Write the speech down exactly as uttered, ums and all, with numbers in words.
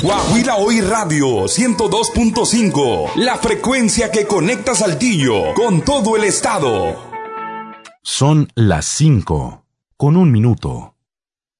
Guajira Hoy Radio ciento dos punto cinco, la frecuencia que conecta Saltillo con todo el estado. Son las cinco, con un minuto.